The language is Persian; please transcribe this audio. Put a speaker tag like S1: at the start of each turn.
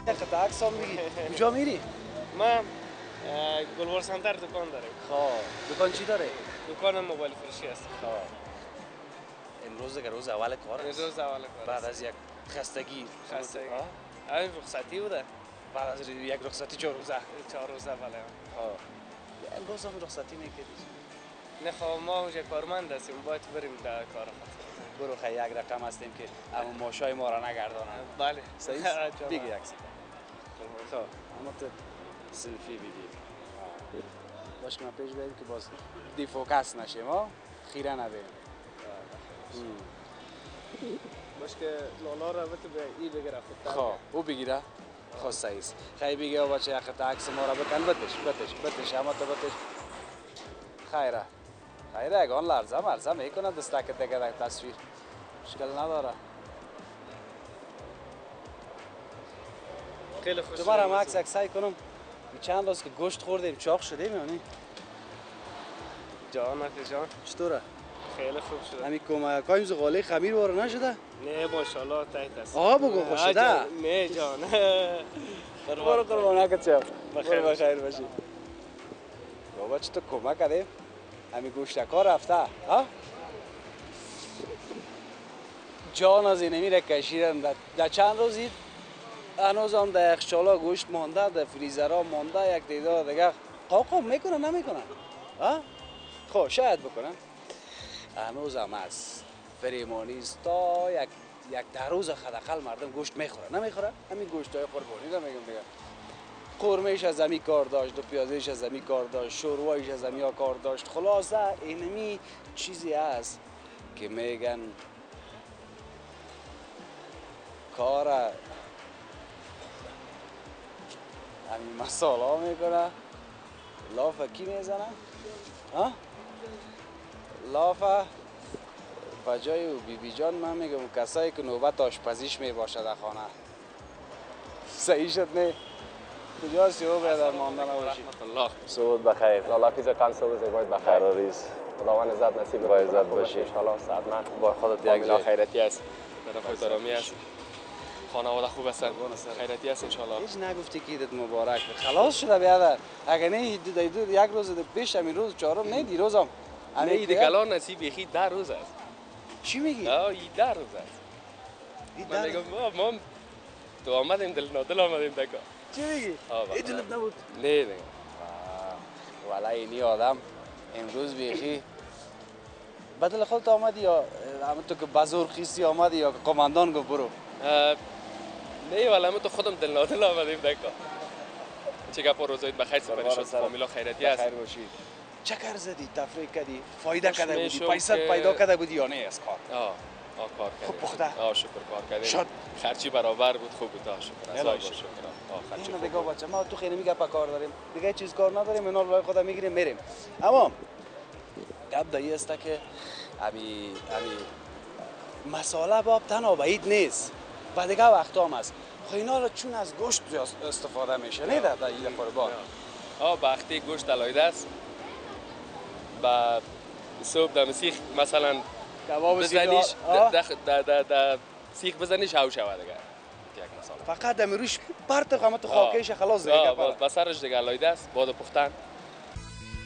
S1: قطعه عکس هم بگی. کجا میری؟
S2: من گلوار سنتر دکان داریم.
S1: خب دکان چی داره؟
S2: دکان موبایل فروشی است.
S1: خب امروز که روز اول کار است.
S2: روز اول کار
S1: بعد از یک خستگی
S2: این رخصتی بوده.
S1: بعد از یک رخصتی 4 روزه.
S2: 4 روزه بله.
S1: امروز هم رخصتی نکردی؟
S2: نه خب ما اونجا کارمند هستیم باید بریم در کار.
S1: برو خیلی یک رقم هستیم که اما ماشای ما را نگردانن.
S2: بله
S1: صحیح بگی یک خب اما تو سلفی بگی باش که من پیش بریم که باز دیفوکس نشیم ها خیره نبیم
S2: باش که لالا رو تو به ای بگیره خود
S1: خب او بگیره خب صحیح است خیلی بگی بچه یک خط عکس ما را بکن بتش اما تو بتش خیره اگان لرزه میکنه دستک دیگه در تصویر مشکل نداره
S2: خیلی خوش
S1: دوباره هم عکس سعی کنم چند روز که گوشت خوردیم چاق شده میانی
S2: جان
S1: چطوره؟
S2: خیلی خوب شده
S1: همین کمکای زغاله خمیر واره نشده؟
S2: نه ماشاءالله تایت است
S1: بگو خوش شده؟
S2: نه جان
S1: برو قربانک چم بخیر باشی بابا چطور کمک کردیم؟ همین گوشتکا رفته ها؟ جان از این میره کشیدن در چند روزی هنوز هم در یخچالا گوشت مانده در فریزرها مانده یک دیدار دیگه قاقم میکنن نمیکنن خب شاید بکنن هنوز هم از فریمانیست تا یک در روز خداقل مردم گوشت میخوره نمیخوره همین گوشت های قربانی نمیگم دیگه قرمهش از زمین کار داشت و پیازش از زمین کار داشت شوروایش از زمین کار داشت خلاصه اینمی چیزی هست که میگن کار همین مسالا میکنه لاف کی میزنه؟ لاف بجای او بی جان من میگم کسایی که نوبت آشپزیش میباشه در خانه صحیح شد نه؟ کجاست یو بیادر مانده نباشی؟
S2: الله
S3: سعود بخیر لالا پیزا کن سعود باید بخیر ریز خداوند عزت نصیب
S1: با عزت باشی
S3: ان شاء الله سعادت
S1: با خودت یک
S3: فامیلا
S1: جای
S3: خیرتی است
S2: طرف درامی است خانواده خوب هستن خیرتی است ان شاء الله
S1: هیچ نگفتی که عیدت مبارک خلاص شده بیادر اگه نه یک روز پیش همین روز چهارم نه دیروزم
S2: نه عید کلان نصیب یخی 10 روز است
S1: چی میگی؟
S2: عید 10 روز است من میگم ما تو آمدیم دل آمدیم دکا
S1: چی میگی؟ دلت نبود؟
S2: نه دیگه
S1: والا اینی آدم امروز بیخی بدل خودت آمدی یا تو که بزرگ خیستی آمدی یا که قماندان گفت برو؟
S2: نه والا ما تو خودم دل آمدیم دکا چه گپ روزایت بخیر سپری شد فامیلا خیرتی است
S1: بخیر باشی چه کار زدی تفریح کردی فایده کرده بودی پیسه پیدا کرده بودی یا نه از کار
S2: کار کردیم
S1: خوب پخته
S2: شکر کار کردیم
S1: شد
S2: خرچی برابر بود خوب بود شکر
S1: الله
S2: شکر خرچی
S1: اینو دیگه بچه ما تو خیلی میگه کار داریم دیگه چیز کار نداریم اینا رو خودم میگیریم میریم اما گپ دایی است که امی مساله باب تنها به عید نیست و دیگه وقت هم هست خب اینا رو چون از گوشت استفاده میشه نه در عید قربان
S2: وقتی گوشت علایده است با صبح در سیخ مثلا
S1: کباب
S2: بزنیش در سیخ بزنیش هاو شود دیگه یک مساله
S1: فقط دمی روش پرت قامت خاکیش خلاص دیگه
S2: با سرش دیگه علایده است بعد پختن